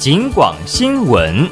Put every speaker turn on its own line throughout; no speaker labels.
警广新闻。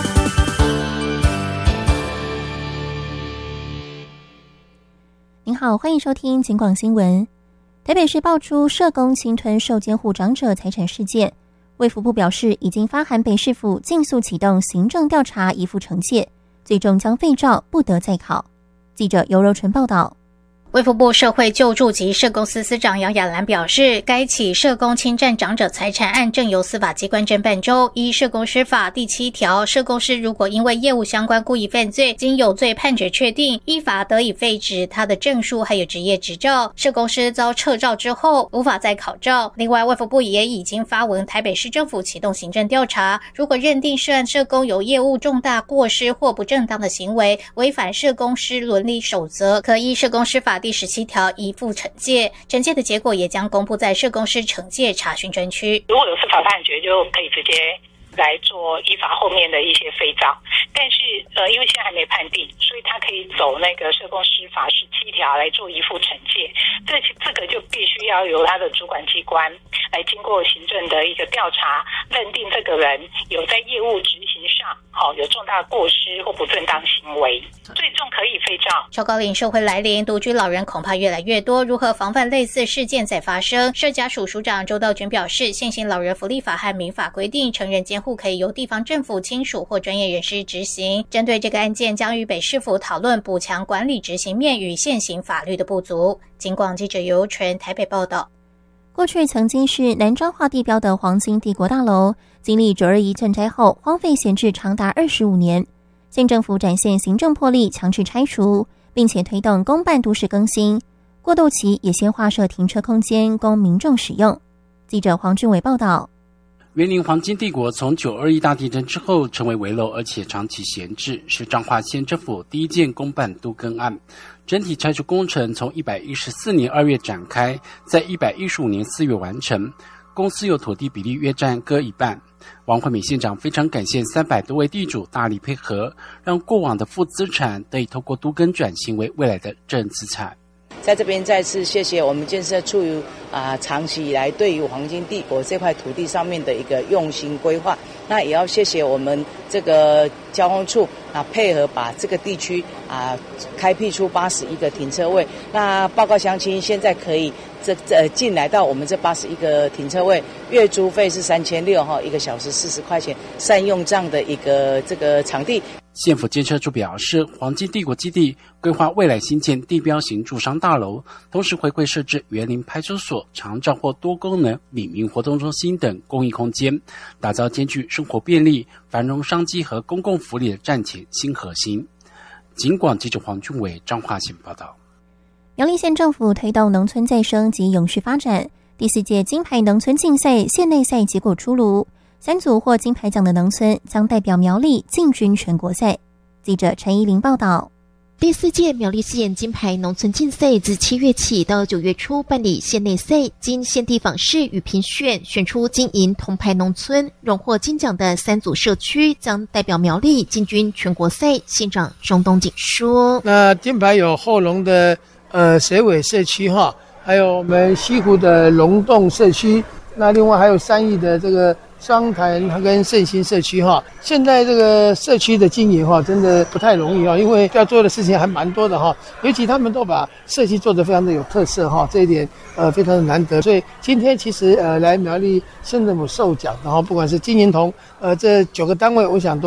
您好，欢迎收听警广新闻。台北市爆出社工侵吞受监护长者财产事件，卫福部表示已经发函北市府尽速启动行政调查，依附惩戒，最终将废照不得再考。记者尤柔纯报道。
卫福部社会救助及社工司司长杨雅兰表示，该起社工侵占长者财产案正由司法机关侦办中。依社工师法第7条，社工师如果因为业务相关故意犯罪，经有罪判决确定，依法得以废止他的证书还有职业执照。社工师遭撤照之后，无法再考照。另外，卫福部也已经发文台北市政府启动行政调查，如果认定涉案社工有业务重大过失或不正当的行为，违反社工师伦理守则，可依社工师法第17条依附惩戒，惩戒的结果也将公布在社工师惩戒查询专区。
如果有司法判决，就可以直接来做依法后面的一些废照，但是因为现在还没判定，所以他可以走那个社工师法17条来做依附惩戒。这个就必须要由他的主管机关来经过行政的一个调查，认定这个人有在业务执行上有重大过失或不正当行为，最终可以废照。
超高龄社会来临，独居老人恐怕越来越多，如何防范类似事件再发生？社家署署长周道君表示，现行老人福利法和民法规定，成人监护可以由地方政府亲属或专业人士执行。针对这个案件，将与北市府讨论补强管理执行面与现行法律的不足。警广记者尤纯台北报道。
过去曾经是南彰化地标的黄金帝国大楼，经历921震灾后荒废闲置长达25年。县政府展现行政魄力，强制拆除，并且推动公办都市更新，过渡期也先划设停车空间供民众使用。记者黄俊伟报道。
园林黄金帝国从921大地震之后成为危楼，而且长期闲置，是彰化县政府第一件公办都更案。整体拆除工程从114年2月展开，在115年4月完成。公私有土地比例约占各一半。王惠美县长非常感谢300多位地主大力配合，让过往的负资产得以透过都更转型为未来的正资产。
在这边再次谢谢我们建设处长期以来对于黄金帝国这块土地上面的一个用心规划，那也要谢谢我们这个交通处配合把这个地区开辟出81个停车位。那报告乡亲，现在可以进来到我们这81个停车位，月租费是3600，一个小时40块钱，善用这样的一个这个场地。
县府建设处表示，黄金帝国基地规划未来新建地标型住商大楼，同时回馈设置园林派出所、长照或多功能里民活动中心等公益空间，打造兼具生活便利、繁荣商机和公共福利的战前新核心。警广记者黄俊伟彰化县报道。
苗栗县政府推动农村再生及永续发展，第4届金牌农村竞赛县内赛结果出炉，3组获金牌奖的农村将代表苗栗进军全国赛。记者陈怡玲报道。
第4届苗栗县金牌农村竞赛自7月起到9月初办理县内赛，经县地访视与评选，选出金银铜牌农村，荣获金奖的3组社区将代表苗栗进军全国赛。县长钟东锦说：“
那金牌有后龙的水尾社区还有我们西湖的龙洞社区，那另外还有3义的这个双潭跟圣心社区现在这个社区的经营真的不太容易因为要做的事情还蛮多的尤其他们都把社区做得非常的有特色这一点非常的难得。所以今天其实来苗栗县政府授奖，然后不管是金银铜这9个单位，我想都